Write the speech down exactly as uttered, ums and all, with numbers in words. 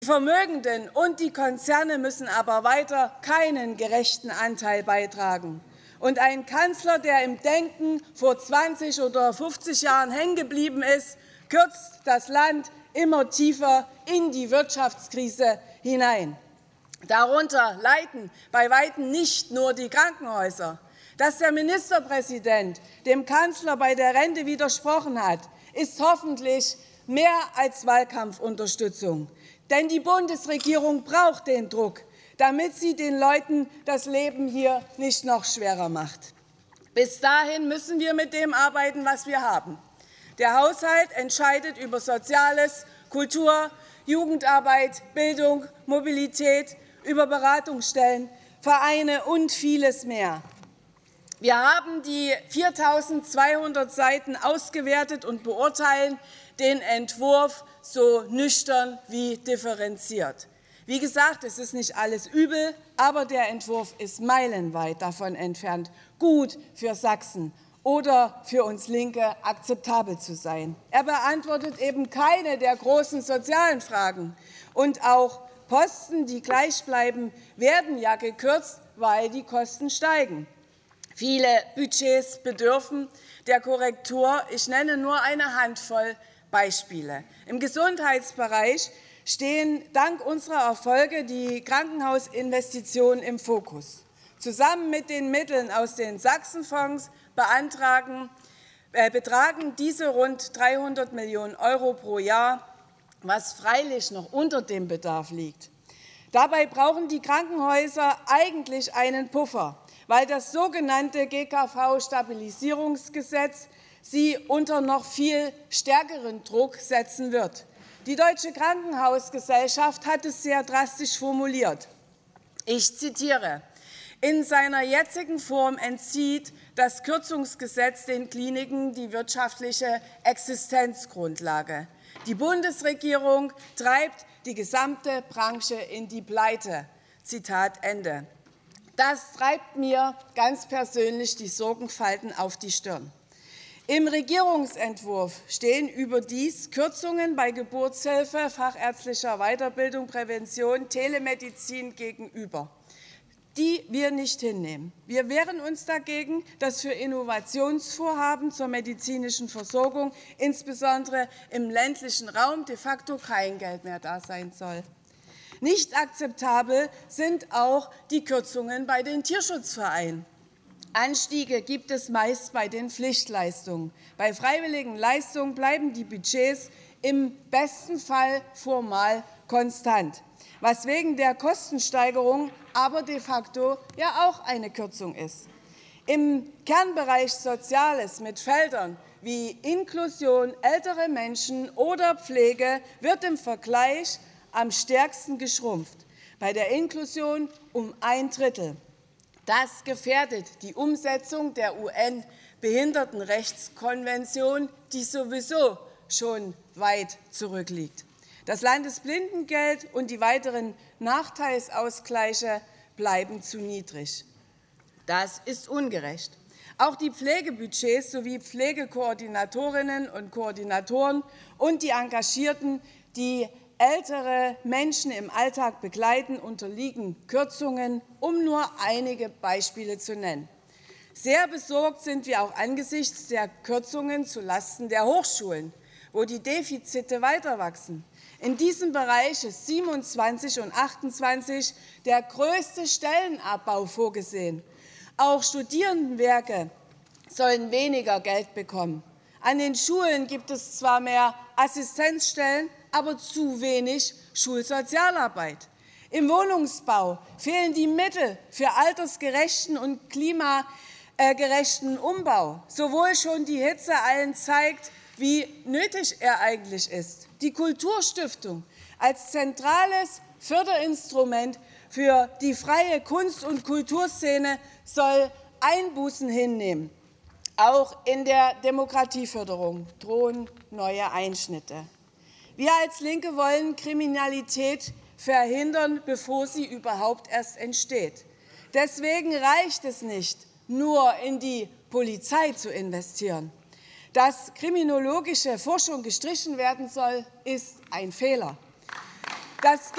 Die Vermögenden und die Konzerne müssen aber weiter keinen gerechten Anteil beitragen. Und ein Kanzler, der im Denken vor zwanzig oder fünfzig Jahren hängen geblieben ist, kürzt das Land immer tiefer in die Wirtschaftskrise hinein. Darunter leiden bei weitem nicht nur die Krankenhäuser. Dass der Ministerpräsident dem Kanzler bei der Rente widersprochen hat, ist hoffentlich mehr als Wahlkampfunterstützung. Denn die Bundesregierung braucht den Druck, damit sie den Leuten das Leben hier nicht noch schwerer macht. Bis dahin müssen wir mit dem arbeiten, was wir haben. Der Haushalt entscheidet über Soziales, Kultur, Jugendarbeit, Bildung, Mobilität, über Beratungsstellen, Vereine und vieles mehr. Wir haben die viertausendzweihundert Seiten ausgewertet und beurteilen den Entwurf so nüchtern wie differenziert. Wie gesagt, es ist nicht alles übel, aber der Entwurf ist meilenweit davon entfernt, gut für Sachsen oder für uns Linke akzeptabel zu sein. Er beantwortet eben keine der großen sozialen Fragen. Und auch Posten, die gleich bleiben, werden ja gekürzt, weil die Kosten steigen. Viele Budgets bedürfen der Korrektur. Ich nenne nur eine Handvoll Beispiele. Im Gesundheitsbereich stehen dank unserer Erfolge die Krankenhausinvestitionen im Fokus. Zusammen mit den Mitteln aus den Sachsenfonds beantragen, äh, betragen diese rund dreihundert Millionen Euro pro Jahr, was freilich noch unter dem Bedarf liegt. Dabei brauchen die Krankenhäuser eigentlich einen Puffer, weil das sogenannte G K V-Stabilisierungsgesetz sie unter noch viel stärkeren Druck setzen wird. Die Deutsche Krankenhausgesellschaft hat es sehr drastisch formuliert. Ich zitiere: In seiner jetzigen Form entzieht das Kürzungsgesetz den Kliniken die wirtschaftliche Existenzgrundlage. Die Bundesregierung treibt die gesamte Branche in die Pleite. Zitat Ende. Das treibt mir ganz persönlich die Sorgenfalten auf die Stirn. Im Regierungsentwurf stehen überdies Kürzungen bei Geburtshilfe, fachärztlicher Weiterbildung, Prävention, Telemedizin gegenüber, die wir nicht hinnehmen. Wir wehren uns dagegen, dass für Innovationsvorhaben zur medizinischen Versorgung, insbesondere im ländlichen Raum, de facto kein Geld mehr da sein soll. Nicht akzeptabel sind auch die Kürzungen bei den Tierschutzvereinen. Anstiege gibt es meist bei den Pflichtleistungen. Bei freiwilligen Leistungen bleiben die Budgets im besten Fall formal konstant, was wegen der Kostensteigerung aber de facto ja auch eine Kürzung ist. Im Kernbereich Soziales mit Feldern wie Inklusion, ältere Menschen oder Pflege wird im Vergleich am stärksten geschrumpft, bei der Inklusion um ein Drittel. Das gefährdet die Umsetzung der U N-Behindertenrechtskonvention, die sowieso schon weit zurückliegt. Das Landesblindengeld und die weiteren Nachteilsausgleiche bleiben zu niedrig. Das ist ungerecht. Auch die Pflegebudgets sowie Pflegekoordinatorinnen und Koordinatoren und die Engagierten, die ältere Menschen im Alltag begleiten, unterliegen Kürzungen, um nur einige Beispiele zu nennen. Sehr besorgt sind wir auch angesichts der Kürzungen zulasten der Hochschulen, wo die Defizite weiter wachsen. In diesem Bereich ist siebenundzwanzig und achtundzwanzig der größte Stellenabbau vorgesehen. Auch Studierendenwerke sollen weniger Geld bekommen. An den Schulen gibt es zwar mehr Assistenzstellen, aber zu wenig Schulsozialarbeit. Im Wohnungsbau fehlen die Mittel für altersgerechten und klimagerechten Umbau. Sowohl schon die Hitze allen zeigt, wie nötig er eigentlich ist. Die Kulturstiftung als zentrales Förderinstrument für die freie Kunst- und Kulturszene soll Einbußen hinnehmen. Auch in der Demokratieförderung drohen neue Einschnitte. Wir als Linke wollen Kriminalität verhindern, bevor sie überhaupt erst entsteht. Deswegen reicht es nicht, nur in die Polizei zu investieren. Dass kriminologische Forschung gestrichen werden soll, ist ein Fehler. Das